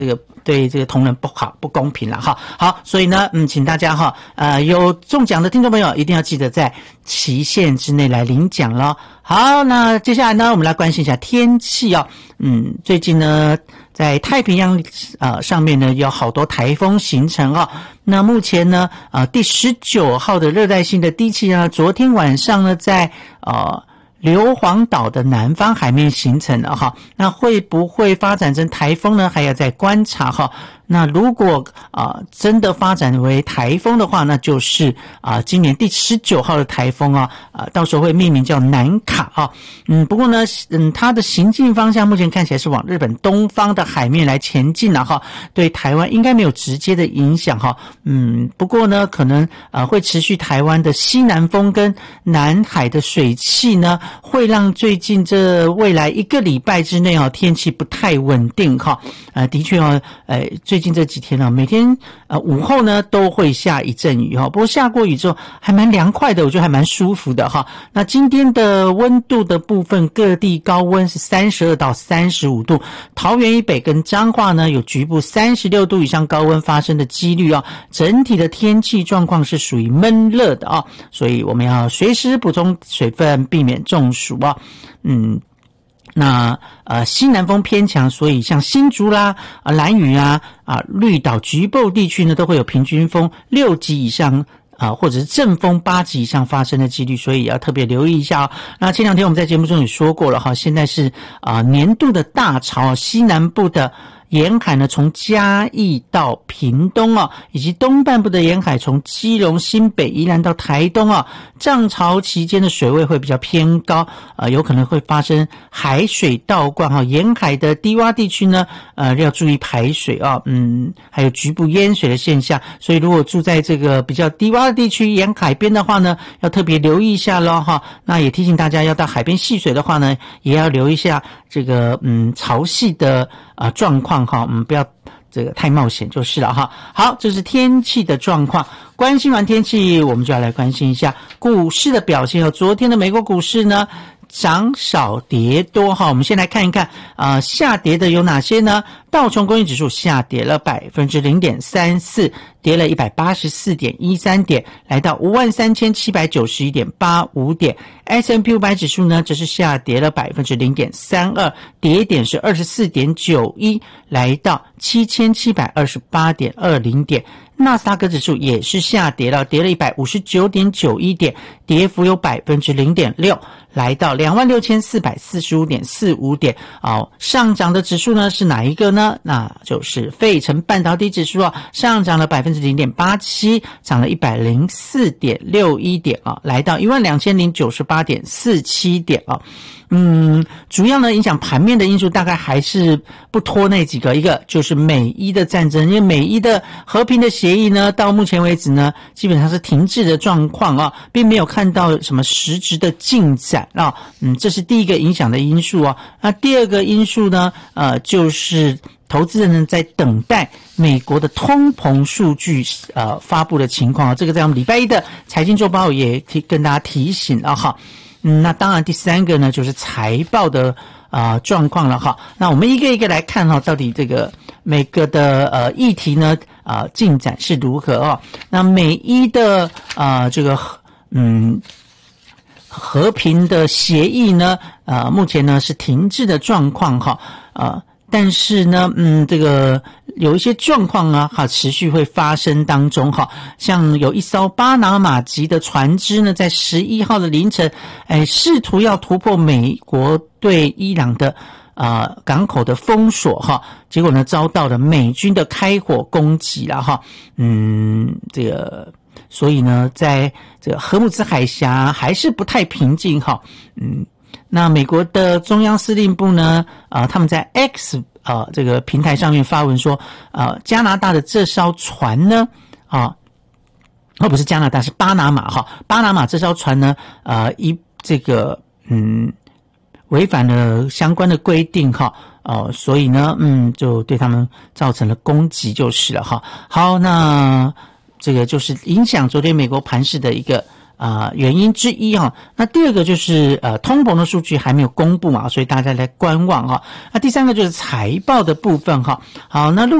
对这个同仁不好不公平了哈。好，所以呢请大家哈有中奖的听众朋友一定要记得在期限之内来领奖咯。好，那接下来呢我们来关心一下天气哦。最近呢在太平洋上面呢有好多台风形成哦。那目前呢第19号的热带性的低气压昨天晚上呢在硫磺岛的南方海面形成了哈，那会不会发展成台风呢？还要再观察哈。那如果真的发展为台风的话，那就是今年第19号的台风到时候会命名叫南卡啊。不过呢它的行进方向目前看起来是往日本东方的海面来前进了哈，对台湾应该没有直接的影响哈。不过呢可能会持续台湾的西南风跟南海的水汽呢，会让最近这未来1个礼拜之内天气不太稳定哈。的确最近这几天每天午后呢都会下一阵雨哈，不过下过雨之后还蛮凉快的，我觉得还蛮舒服的哈。那今天的温度的部分，各地高温是32到35度，桃园以北跟彰化呢有局部36度以上高温发生的几率整体的天气状况是属于闷热的所以我们要随时补充水分，避免中暑那西南风偏强，所以像新竹啦、兰屿绿岛局部地区呢都会有平均风6级以上或者是阵风8级以上发生的几率，所以要特别留意一下那前两天我们在节目中也说过了现在是年度的大潮，西南部的沿海呢从嘉义到屏东以及东半部的沿海从基隆、新北、宜兰到台东涨潮期间的水位会比较偏高有可能会发生海水倒灌沿海的低洼地区呢要注意排水还有局部淹水的现象，所以如果住在这个比较低洼的地区沿海边的话呢，要特别留意一下咯那也提醒大家要到海边戏水的话呢，也要留意一下这个潮汐的状况不要这个太冒险就是了好，这是天气的状况。关心完天气，我们就要来关心一下股市的表现昨天的美国股市呢涨少跌多我们先来看一看下跌的有哪些呢？道琼工业指数下跌了 0.34%， 跌了 184.13 点，来到 53,791.85 点。 S&P 500指数呢则是下跌了 0.32%， 跌点是 24.91， 来到 7,728.20 点。纳斯达克指数也是下跌了，跌了 159.91 点，跌幅有 0.6%， 来到 26,445.45 点上涨的指数呢是哪一个呢？那就是费城半导体指数上涨了 0.87%， 涨了 104.61 点来到 12,098.47 点主要呢影响盘面的因素大概还是不脱那几个，一个就是美伊的战争，因为美伊的和平的协议呢到目前为止呢基本上是停滞的状况并没有看到什么实质的进展这是第一个影响的因素那第二个因素呢就是投资人呢在等待美国的通膨数据发布的情况这个在我们礼拜一的财经周报也跟大家提醒了那当然第三个呢就是财报的状况了那我们一个一个来看到底这个每个的议题呢进展是如何那美伊的这个和平的协议呢目前呢是停滞的状况但是呢这个有一些状况持续会发生当中像有一艘巴拿马籍的船只呢在11号的凌晨试图要突破美国对伊朗的港口的封锁结果呢遭到了美军的开火攻击了这个所以呢在这个荷姆兹海峡还是不太平静那美国的中央司令部呢他们在 X 这个平台上面发文说加拿大的这艘船呢不是加拿大是巴拿马巴拿马这艘船呢这个违反了相关的规定所以呢就对他们造成了攻击就是了好，那这个就是影响昨天美国盘势的一个原因之一哈。那第二个就是通膨的数据还没有公布嘛，所以大家来观望哈。那第三个就是财报的部分哈。好，那